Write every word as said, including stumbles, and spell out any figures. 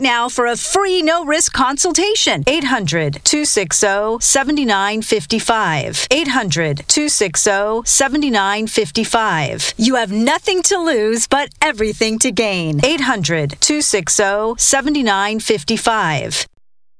now for a free no-risk consultation. eight hundred, two six zero, seven nine five five. eight hundred, two six zero, seven nine five five. You have nothing to lose but everything to gain. eight hundred, two six zero, seven nine five five.